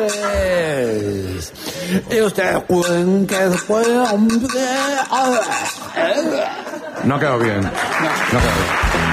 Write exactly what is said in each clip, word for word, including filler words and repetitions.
Y usted creen que después... No ha quedado bien. No ha quedado bien.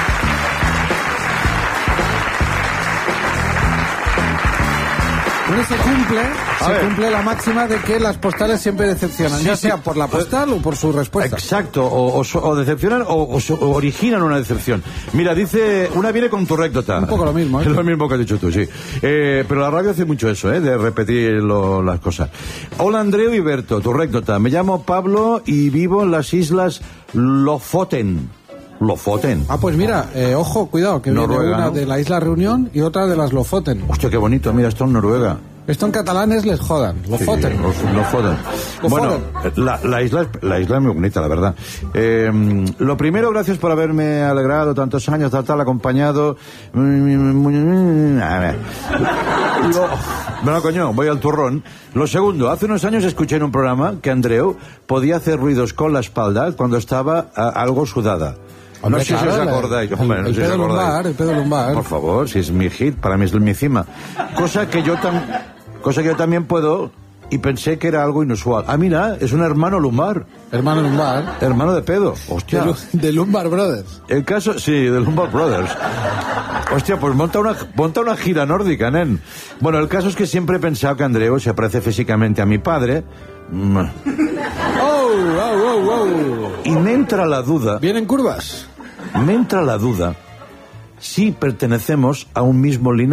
Bueno, se cumple, A se ver. cumple la máxima de que las postales siempre decepcionan, Sí, ya sí. sea por la postal o por su respuesta. Exacto, o, o, so- o decepcionan o, o so- o originan una decepción. Mira, dice, una viene con tu réctota. Un poco lo mismo, ¿eh? Es lo mismo que has dicho tú, sí. Eh, pero la radio hace mucho eso, ¿eh? De repetir lo- las cosas. Hola, Andreu y Berto, tu réctota. Me llamo Pablo y vivo en las islas Lofoten. Lofoten. Ah, pues mira, eh, ojo, cuidado, que Noruega, viene una ¿no? de la isla Reunión y otra de las Lofoten. Hostia, qué bonito, mira, esto en Noruega. Esto en catalán es les jodan, Lofoten. Sí, los- Lofoten. Bueno, la, la isla es, la isla es muy bonita, la verdad. Eh, lo primero, gracias por haberme alegrado tantos años, tal, tal, acompañado. A ver. Lo- Bueno, coño, voy al turrón. Lo segundo, hace unos años escuché en un programa que Andreu podía hacer ruidos con la espalda cuando estaba a, algo sudada. Hombre, no sé claro, si os la- acordáis. el- Hombre, no el sé si os pedo acordáis. lumbar, el pedo lumbar. Por favor, si es mi hit, para mí es mi cima. Cosa que yo tam- cosa que yo también puedo, y pensé que era algo inusual. Ah, mira, es un hermano lumbar. Hermano lumbar. Hermano de pedo. Hostia. De, Lu- de Lumbar Brothers. El caso, sí, de Lumbar Brothers. Hostia, pues monta una, monta una gira nórdica, nen. Bueno, el caso es que siempre he pensado que Andreu se parece físicamente a mi padre. Mm. ¡Oh, oh, oh, oh! Y me entra la duda, ¿Vienen curvas? me entra la duda si pertenecemos a un mismo linaje.